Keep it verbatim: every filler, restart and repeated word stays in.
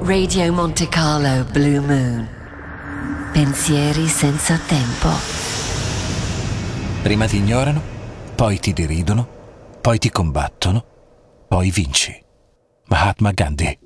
Radio Monte Carlo Blue Moon. Pensieri senza tempo. Prima ti ignorano, poi ti deridono, poi ti combattono, poi vinci. Mahatma Gandhi.